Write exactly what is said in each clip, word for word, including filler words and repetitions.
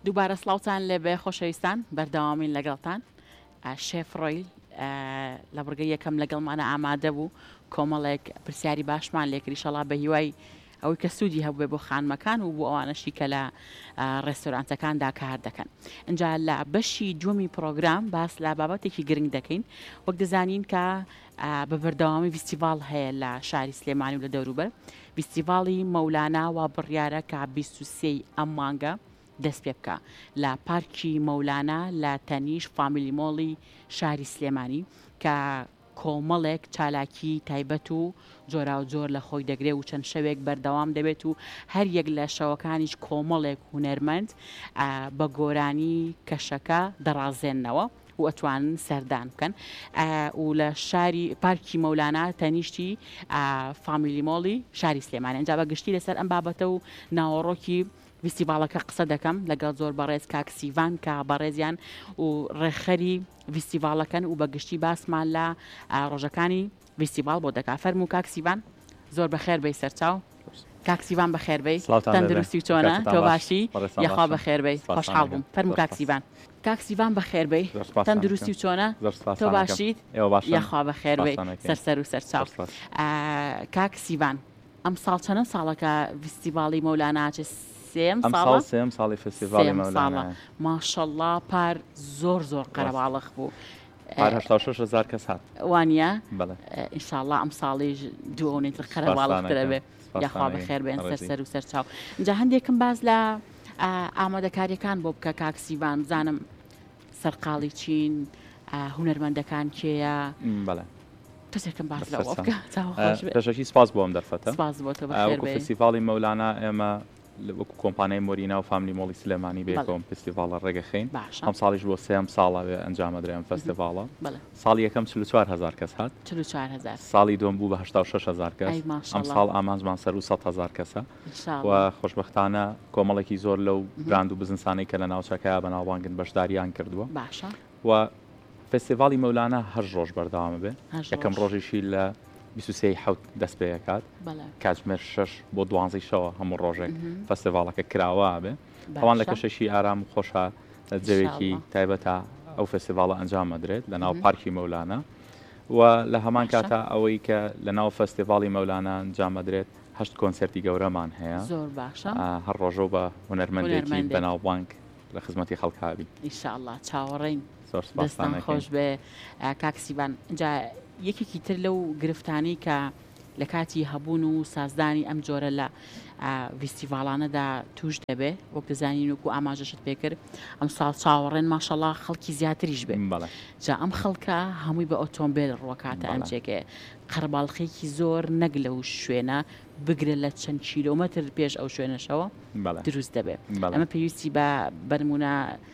دووبارە سڵاوتان لەبێ خۆشەویستان بەردەوامین لەگەڵتان شێف ڕۆیل لە بڕگە یەکەم لەگەڵمانە ئامادە بوو کۆمەڵێک پرسیاری باشمان لێکری شەڵا بە هیوای ئەوەی کە سوودی هەبووێ بۆ خانمەکان و بۆ ئەوانەشی کە لە ڕێستۆرانتەکاندا کار دەکەن. اینجا لە بەشی دووەمی پرۆگرام باس لە بابەتێکی گرنگ دەکەین وەک دەزانین کە بە بەردەوامی فیستیڤاڵ هەیە لە شاری سلێمانی و لە دەوروبەر فیستیڤاڵی مەولانە و بڕیارە کە بیست و سێی ئەم مانگە دەست پێ بکە لە پارکی مەولانە لە تەنیش فامیلی مۆڵی شاری سلێمانی کە کۆمەڵێک چالاکی تایبەت و جۆرا و جۆر لە خۆی دەگرێت و چەند شەوێک بەردەوام دەبێت و هەر یەک لە شەوەکانیش کۆمەڵێک هونەرمەند بە گۆرانی کەشەکە دەڕازێننەوە و ئەتوانن سەردان بکەن و لە شاری پارکی مەولانە تەنیشتی فامیلی مۆڵی شاری سلێمانی. ئەنجا بە گشتی لەسەر ئەم بابەتە و ناوەڕۆکی فیستیڤاڵەکە قسە دەکەم لەگەڵ زۆر بەڕێز کاکسیڤان کە بەڕێزیان و ڕێخەری فیستیڤاڵەکەن و بەگشتی باسمان لە ڕۆژەکانی فیستیڤاڵ بۆ دەکا. فەرموو کاکسیڤان زۆر بەخێر بەی سەرچاو. کاکسیڤان بەخێر بەی تەندروستی و چۆنە تۆ باشی یەخوا بەخێر بەی خۆشحاڵ بووم. فەرموو کاکسیڤان. کاکسیڤان بەخێر بەی تەندروستی و چۆنە تۆ باشیت یەخوا بەخێر بەی سەرسەر و سەرچاو. کاکسیڤان ئەم ساڵ چەنە ساڵەکە فیستیڤاڵی مەولانە چ سێم ساڵ سێم ساڵی فستیڤاڵی مەولانە ماشەڵڵا پار زۆر زۆر قەرەباڵغ بوو. هەشتا و شەش هەزار کەس هات وانە ئینشاءڵڵا ئەم ساڵیش دووەونێتر قەرەباڵغترە بێ یاخوا بەخێر بێن سەرسەر و سەرچاو. اینجا هەندێکم باز لە ئامادەکاریەکان بۆ بکە کاکسیڤان بزانم سەرقاڵی چین هونەرمەندەکان کێیە تەسێکم باز لەوە بکە پێشەکی سپاس بۆ ئەم دەرفەتە سپاس بۆ تۆ بەخێر بێ. فستیڤاڵی مەولانە ئێمە وەکو کۆمپانیای مۆرینا و فامیلی مۆڵی سلێمانی بێتەوەم فستیڤاڵە ڕێگەخین ئەم ساڵیش بۆ سێم ساڵە ئەنجامەدرێ ئەم فستیڤاڵە. ساڵی یەکەم چل و چوار هەزار کەس هات ساڵی دوم بوو بە هەشتا و شەش هەزار کەس ئەم ساڵ ئامانجمان سەر و سەد هەزار کەسە و خۆشبەختانە کۆمەڵێکی زۆر لەو براند و بزنسانەی کە لە ناوچەکەیە بەناوبانگن بەشداریان کردووە و فستیڤاڵی مەولانە هەر ڕۆژ بەردەوامە بێ. یەکەم ڕۆژێکی لە بیست و سێی حەوت دەست پێ دەکات کاتژمێر شەش بۆ دوانزەی شەوە هەموو ڕۆژێک فستیڤاڵەکە کراوە بێ. ئەوان لە کەشەشی ئارام و خۆشە جەوێکی تایبەتە ئەو فستیڤاڵە ئەنجام ئەدرێت لە ناو پارکی مەولانە و لە هەمان کاتە ئەوەی کە لە ناو فستیڤاڵی مەولانە ئەنجام ئەدرێت هەشت کۆنسەرتی گەورەمان هەیە هەر ڕۆژۆ بە هونەرمەندێکی بەناوبانگ لە خزمەتی خەڵکاوی ئینشاءڵڵا چاوەڕێین دەستان خۆش بێ. کاکسیڤان جا یەکێکی تر لەو گرفتانی کە لە کاتی هەبوون و سازدانی ئەم جۆرە لە فیستیڤاڵانەدا توش دەبێ وەک دەزانین وەکو ئاماژەشت پێکرد ئەم ساڵ چاوەڕێن ماشەڵڵا خەڵکی زیاتریش بێ. جا ئەم خەڵکە هەمووی بە ئۆتۆمبیل ڕۆکاتە ئەمجێکێ قەرباڵخێکی زۆر نەک لەو شوێنە بگرێت لە چەند کیلۆمەتر پێش ئەو شوێنەشەوە دروست دەبێت. ئەمە پێویستی بە بەرمونە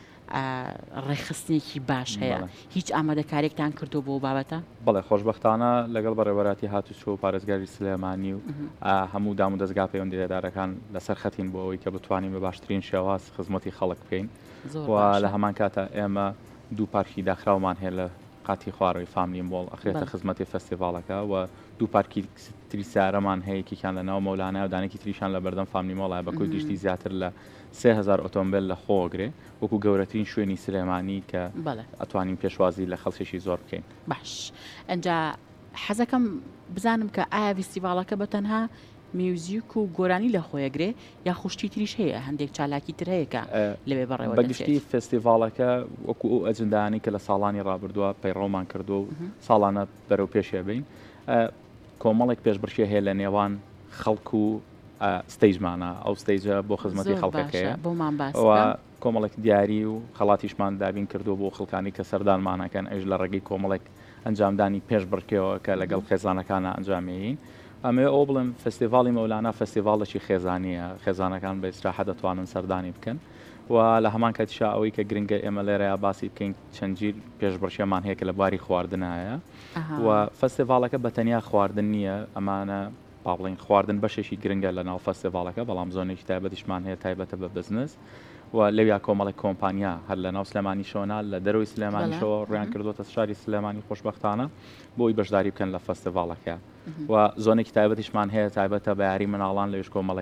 ڕێخستنێکی باش هەیە. هیچ ئامادەکارێکتان کردو بۆ بابەتە؟ بەڵێ خۆشبەختانە لەگەڵ بەڕێوەبەراتی هاتوچۆ و پارێزگاری سلێمانی و هەموو دام و دەستگا پەیوەندیدارەکان لەسەر خەتین بۆ ئەوەی کە بتوانین بە باشترین شێواز خزمەتی خەڵک بکەین و لە هەمان کاتە ئێمە دوو پارکی داخراومان هەیە لە قاتی خوارەوەی فامیلی مۆڵ ئەخرێتە خزمەتی فستیڤاڵەکە و دوو پارکی تری سارەمان هەیە یەکێکیان لە ناو مەولانە و دانێکی تریشان لە بەردەم فامیلی مۆڵە بە کۆی گشتی زیاتر لە سێ هەزار ئۆتۆمبیل لە خۆگرێ وەکو گەورەترین شوێنی سلێمانی کە ئەتوانین پێشوازی لە خەڵکیشی زۆر بکەین. باش ئەنجا حەزەکەم بزانم کە ئایا فیستیڤاڵەکە بەتەنها میوزیک و گۆرانی لە خۆیەگرێ یا خوشتی تریش هەیە هەندێک چالاکی تر هەیەکە لەوێ بەڕێوە بەگشتی فستیڤاڵەکە وەکو ئەو ئەجندانی کە لە ساڵانی ڕابردووە پەیڕۆمان کردو و ساڵانە بەرەو پێشێ بین کۆمەڵێک پێشبڕکێ هەیە لە نێوان خەڵک و ستەیجمانە ئەو ستەیجە بۆ خزمەتی خەڵکەکەیە بۆمان کۆمەڵێک دیاری و خەڵاتیشمان دابین کردو بۆ خەڵکانی کە سەردانمانەکەن ئەوش لە ڕێگەی کۆمەڵێک ئەنجامدانی پێش بڕکەوە کە لەگەڵ خێزانەکانە ئەنجامێین. ئەمێ ئەو بڵم فستیڤاڵی مەولانە فستیڤاڵێکی خێزانیە خێزانەکان بە ئیسراحەت دەتوانن سەردانی بکەن و لە هەمان کاتیشا ئەوەی کە گرنگە ئێمە لێرەیە باسی بکەین چەندگیر پێشبڕکێمان هەیە کە لە بواری خواردنایە و فستیڤاڵەکە بەتەنیا خواردن نییە ئەمانە باڵین خواردن بەشێکی گرنگە لە ناو فستیڤاڵەکە بەڵام زۆنێکی تایبەتیشمان هەیە تایبەتە بە بزنس و لەویا کۆمەڵێک کۆمپانیا هەر لە ناو سلێمانی شۆنا لە دەرەوەی سلێمانیشەوە ڕیان کردوتە شاری سلێمانی خۆشبەختانە بۆی بەشداری بکەن لە فستیڤاڵەکە و زۆنێکی تایبەتیشمان هەیە تایبەتە بە یاری مناڵان لەوێش کۆمەڵێک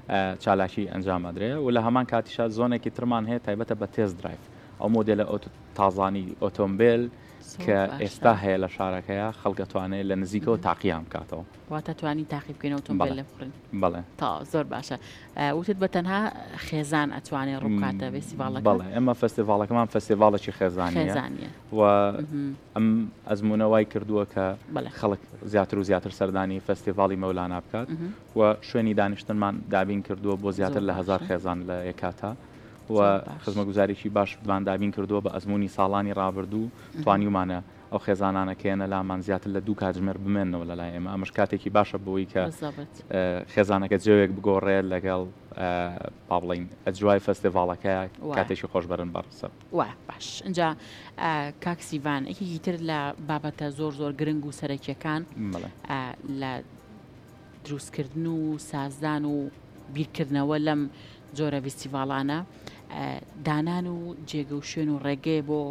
چالاکی ئەنجامەدرێ و لە هەمان کاتیشا زۆنێکی ترمان هەیە تایبەتە بە تێز درایف ئەو مۆدلە تازانی ئۆتۆمبیل کە ئێستا هەیە لە شارەکەیە خەڵکەتوانێت لە نزیکەوە تاقییان بکاتەوە واتە توانی تاقی بکەین ئۆتۆمبیل لە بخڕین بەڵێ تا زۆر باشە وتت بە تەنها خێزان ئەتوانێت ڕووکاتە فێستیڤالەکە بەڵێ ئەمە فەستیڤالەکەمان فەستیڤالێکی خێزانیە و ئەم ئەزمونەوەی کردووە کە خەڵک زیاتر و زیاتر سەردانی فەستیڤاڵی مەولانا بکات و شوێنی دانیشتنمان دابین کردووە بۆ زیاتر لە هەزار خێزان لە یەکاتە و خزمەتگوزاریی باش بوان کردووە بە ئەزمموی ساڵانی ڕابردوو توانیمانە ئەو خێزانانەکەیانە لامان زیاتر لە دوو کاتژمێر بمێنەوە لە لای ئێمە ئەمەش کاتێکی باشە بۆی کە خێزانەکە جێوێک بگۆڕێت لەگەڵ پاڵین ئەجوای فەستیڤالەکە کاتێکی خۆشبەرن بەڕسە وای باش اینجا کاکسیڤان ئەکێکی تر لە بابەتە زۆر زۆر گرنگ و سەرەکیەکان لە دروستکردن و سازدان و بیرکردنەوە لەم جۆرە فێستیڤاڵانە دانان و جێگە و شوێن و ڕێگەی بۆ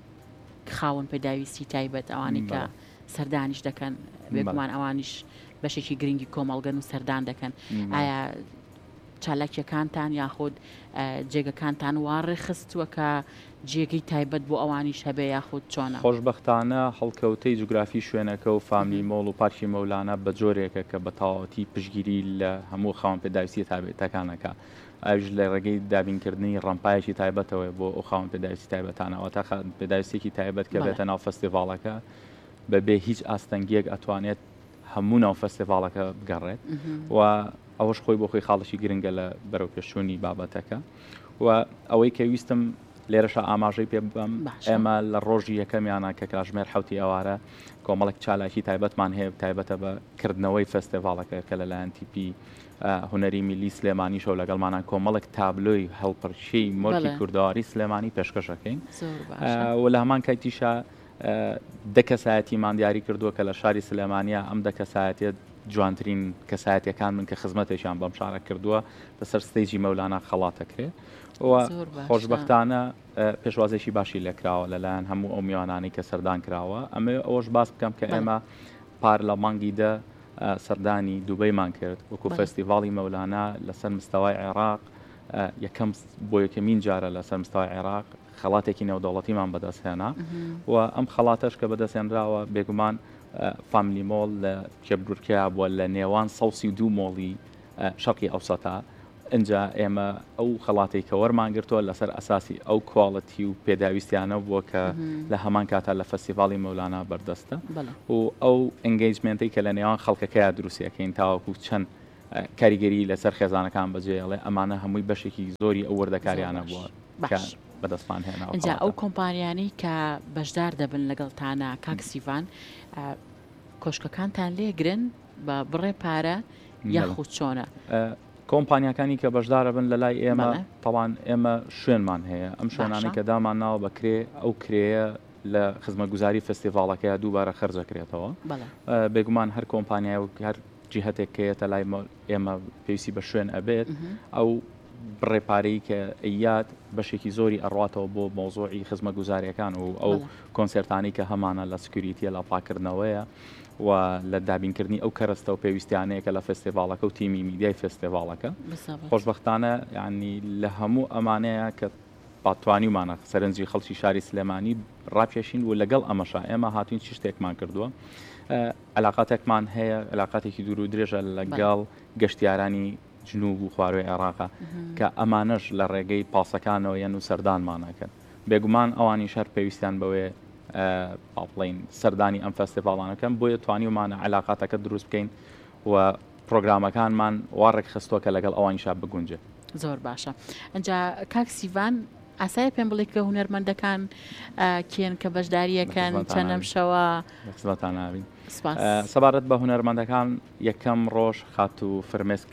خاوەن پێداویستی تایبەت ئەوانی کە سەردانیش دەکەن بێگومان ئەوانیش بەشێکی گرنگی کۆمەڵگەن و سەردان دەکەن ئایا چالاکیەکانتان یاخود جێگەکانتان وا ڕێخستووە کە جێگەی تایبەت بۆ ئەوانیش هەبێ یاخود چۆنە خۆشبەختانە هەڵکەوتەی جوگرافی شوێنەکە و فامی مۆڵ و پارکی مەولانە بە جۆرێکە کە بە تەواوەتی پشگیری لە هەموو خاوەن پێداویستی تایبەتەکانەکە ئەوش لە ڕێگەی دابینکردنی ڕەمپایەکی تایبەتەوەی بۆ ئەو خاوەن پێداویستی تایبەتانەوە تا پێداویستێکی تایبەت کە بێتە ناو فەستیڤاڵەکە بەبێ هیچ ئاستەنگیەک ئەتوانێت هەموو ناو فەستیڤاڵەکە بگەڕێت و ئەوەش خۆی بۆ خۆی خاڵشی گرنگە لە بەرەو پێشچوونی بابەتەکە و ئەوەی کە ویستم لێرەشە ئاماژەی پێ بم ئێمە لە ڕۆژی یەکەمیانە کە کاتژمێر حوتی ئەوارە کۆمەڵێک چالاکی تایبەتمان هەیە تایبەتە بە کردنەوەی فەستیڤاڵەکە کە لەلایەن تیپی هوەری میلی سلێمانی شەو لەگەڵمانان کۆمەڵێک تابلۆی هەڵپەرشەی مۆرکی کوردەواری سلێمانی پێشکەشەکەین و لە هەمان کاتیشا دە کەسایەتیمان دیاری کردووە کە لە شاری سلێمانیا ئەم دە کەسایەتێت جوانترین کەسایەتەکان من کە خزمەتێکیان بەم شارە کردووە لەسەر ستەیجی مەولانە خەڵاتەکرێ و خۆشبەختانە پێشوازێکی باشی لێکراوە لەلایەن هەموو ئەو میوانانی کە سەردان کراوە ئەمە ئەوەش باس بکەم کە ئێمە پار لە مانگی دە سەردانی دووبەیمان کرد وەکو فەستیڤاڵی مەولانە لەسەر مستەوای عێراق یەکەم بۆ یەکەمین جارە لەسەر مستەوای عێراق خەڵاتێکی نێودەوڵەتیمان بەدەستهێنا و ئەم خەڵاتەش کە بەدەستێنراوە بێگومان فامیلی مۆڵ لە کێبرورکیا بووە لە نێوان سەوسی دوو مۆڵی شەرقی ئەوسەتا اینجا ئێمە ئەو خەڵاتی کە وەرمانگرتووە لەسەر ئەساسی ئەو کواڵەتی و پێداویستیانە بووە کە لە هەمان کاتا لە فەستیڤاڵی مەولانە بەردەستە و ئەو ئەنگەیجمنتی کە لە نێوان خەڵکەکەیە دروستیەکەین تاوەکو چەند کاریگەری لەسەر خێزانەکان بەجێڵێ ئەمانە هەمووی بەشێکی زۆری ئەو وەردەکاریانە بووە بەدەستمان هێنا اینجا ئەو کۆمپانیانی کە بەشدار دەبن لەگەڵتانە کاکسیڤان کۆشکەکانتان لێگرن بە بڕێ پارە یاخود چۆنە کۆمپانیەکانی کە بەشدارە بن لە لای ئێمە تەوان ئێمە شوێنمان هەیە ئەم شوێنانی کە دامان ناوە بەکرێ ئەو کرێە لە خزمەتگوزاری فستیڤاڵەکەی دووبارە خەرجەکرێتەوە بێگومان هەر کۆمپانیای و هەر جیهەتێکەیەتە لای ئێمە پێویستی بە شوێن ئەبێت ئەو بڕێپارەی کە ئەیاد بەشێکی زۆری ئەڕاتەوە بۆ مۆزۆعی خزمەتگوزاریەکان و ئەو کۆنسرتانی کە هەمانە لە سکیوریتیە لە پاکردنەوەیە و لە دابینکردنی ئەو کەرەستە و پێویستیانەیەکە لە فستیڤاڵەکە و تیمی میدیای فستیڤاڵەکە خۆشبەختانە یعنی لە هەموو ئەمانەیە کە پاتوانیمانە سەرنجی خەڵکی شاری سلێمانی ڕاپێشین و لەگەڵ ئەمەشا ئێمە هاتوین چ شتێکمان کردووە علاقاتێکمان هەیە علاقاتێکی دوور و درێژە لەگەڵ گەشتیارانی جنوب و خواروی عێراقا کە ئەمانەش لە ڕێگەی پاسەکانەوە یەن و سەردانمانەکەن بێگومان ئەوانی شەر پێویستیان بەوێ پاڵین سەردانی ئەم فەستیڤاڵانەکەن بۆیە توانیمانە علاقاتەکە دروست بکەین و پرۆگرامەکانمان وا ڕێکخستووە کە لەگەڵ ئەوانیشا بگونجێ زۆر باشە ئەجا کاکسیڤان ئاسایە پێم بڵێ کە هونەرمەندەکان کێن کە بەشداریەکەن چەندەم شەوە خزمەتان ناوین سەبارەت بە هونەرمەندەکان یەکەم ڕۆژ خات و فرمێسک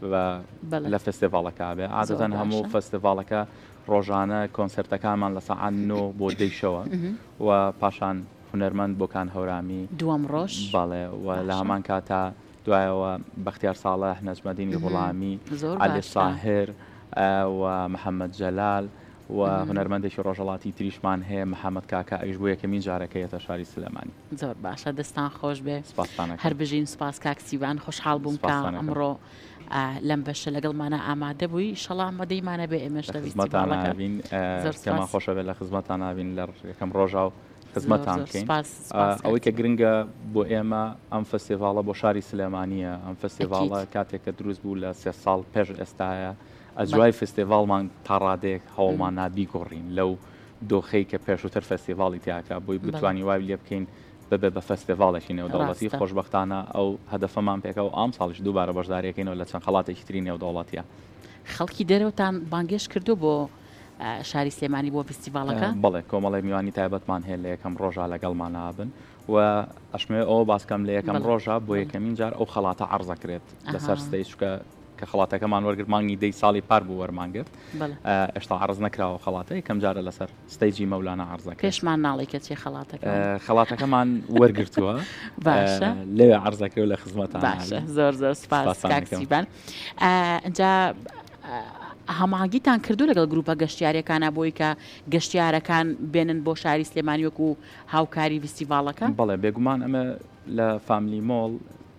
لە فستیڤاڵەکە بێ عادەتەن هەموو فستیڤاڵەکە ڕۆژانە کۆنسرتەکانمان لە سەعات نۆ بۆ دەیشەوە و پاشان هونەرمەند بۆکان هەورامی دووەم ڕۆژ باڵێ و لە هەمان کاتا دوایەوە بەختیار ساڵح نەجمەدینی غوڵامی عەلی ساهر و محەممەد جەلال و هونەرمەندێکی ڕۆژەڵاتی تریشمان هەیە محەممەد کاکە ئەیش بوو یەکەمین جارەکەیەتە شاری سلێمانی زۆر باشە دەستان خۆش بێ هەر بژین سپاس کاکسیڤان خۆشحاڵ بووم کە ئەمڕۆ لەم بەشە لەگەڵمانە ئامادە بووی شەڵا ئامادەیمانە بێ ئێمەش لە خزمەتانبین کەما خۆشە بێت لە خزمەتان نابین لە یەکەم ڕۆژا و خزمەتان بکەین ئەوەی کە گرنگە بۆ ئێمە ئەم فستیڤاڵە بۆ شاری سلێمانیە ئەم فستیڤاڵە کاتێککە دروست بوو لە سێ ساڵ پێش ئێستاە ئەجوای فستیڤالمان تا ڕادێک هەوڵمان نابیگۆڕین لەو دۆخەی کە پێشووتر فستیڤاڵی تیاکە بۆی بتوانی وای لێ بکەین ببێ بە فستیڤاڵێکی نێودەوڵەتی خۆشبەختانە ئەو هەدەفەمان پێکەوە ئام ساڵش دووبارە بەشداریەکەینەوە لە چەند خەڵاتێکی تری نێودەوڵەتیە خەڵکی دەرەوەتان بانگێش کردو بۆ شاری سلێمانی بۆ فستیڤاڵەکە بەڵێ کۆمەڵی میوانی تایبەتمان هەیە لە یەکەم ڕۆژە لەگەڵمان نابن و ئەشمێ ئەوە باسکەم لە یەکەم ڕۆژە بۆ یەکەمین جار ئەو خەڵاتە عەرزەکرێت لەسەر ستەیجکە کە خەڵاتەکەمان وەرگرت مانگی دەی ساڵی پار بوو وەرمانگرت ئێشتا عەرز نەکراوە خەڵاتە یەکەم جارە لەسەر ستەیجی مەولانە عەرزەکە پێشمان ناڵی کە چێ خەڵاتەکە خەڵاتەکەمان وەرگرتووە باشە لێوێ عەرزەکرێ و لە خزمەتان باشە زۆر زۆر سپاس کاکسیبان ئەنجا هەماگیتان کردو لەگەڵ گروپە گەشتیارەکانە بۆی کە گەشتیارەکان بێنن بۆ شاری سلێمانی وەکو هاوکاری فستیڤاڵەکە بەڵێ بێگومان ئەمە لە فامیلی مۆڵ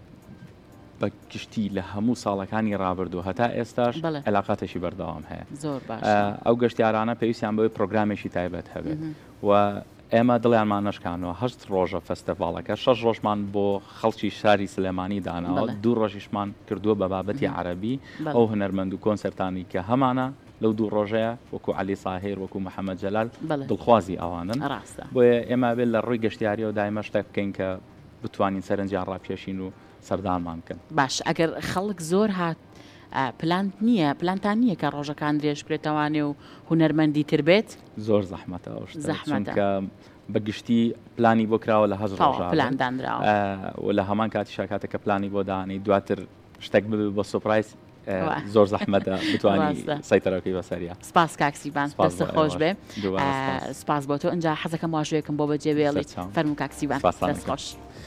بە گشتی لە هەموو ساڵەکانی ڕابردوو هەتا ئێستاش علاقاتێکی بەردەوام هەیە زۆر باش ئەو گەشتیارانە پێویستیان بۆی پرۆگرامێکی تایبەت هەبێت و ئێمە دڵیانمان نشکانەوە هەشت ڕۆژە فستیڤاڵەکە شەش ڕۆژمان بۆ خەڵکی شاری سلێمانی داناوە دوو ڕۆژیشمان کردووە بە بابەتی عەرەبی ئەو هونەرمەند و کۆنسەرتانی کە هەمانە لەو دوو ڕۆژەیە وەکو عەلی ساهیر وەکو محەممەد جەلال دڵخوازی ئەوانن بۆیە ئێمە بێت لە ڕووی گەشتیاریەوە دایمە شتێک بکەین کە بتوانین سەرنجیان ڕاپێشین و سەردانمان بکەن باش ئەگەر خەڵک زۆر هات پلان نییە پلانتان نییە کە ڕۆژەکان درێژ بکرێتەوانێ و هونەرمەندی تر بێت زۆر زەحمەتە زەحمەتە بەگشتی پلانی بۆ کراوە لە هەز ڕۆژ پلاندانراوە و لە هەمان کاتی شاکاتەکە پلانی بۆ دانی دواتر شتێک ببێ بە سوپرایز زۆر زەحمەتە بتوانی سەیتەرەکەی بەسەریە سپاس کاکسیبان دەستە خۆش بێ سپاس بۆ تۆ ئەنجا حەزەکەم واژوەیەکم بۆ بەجێ بێڵیت فەرموو کاکسیبان دەست خۆش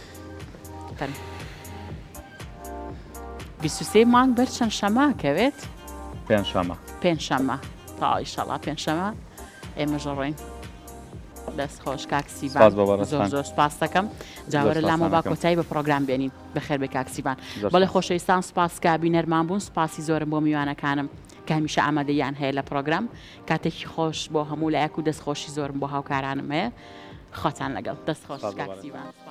بیست و سێ مانگ بەر چەند شەمە کەوێت پێنجشەمە پێنجشەمە تا ئیشەڵا پێنجشەمە ئێمەژە ڕۆین دەست خۆش کاکسیبان زۆر زۆر سپاس دەکەم جاوەرە لامە با کۆتایی بە پرۆگرام بێنین بەخێر بێ کاکسیبان بەڵێ خۆشەویستان سپاس کە بینەرمان بوون سپاسی زۆرم بۆ میوانەکانم کە هەمیشە ئامادەیان هەیە لە پرۆگرام کاتێکی خۆش بۆ هەموو لایەک و دەستخۆشی زۆرم بۆ هاوکارانم هەیە خۆتان لەگەڵ دەست خۆش کاکسیبان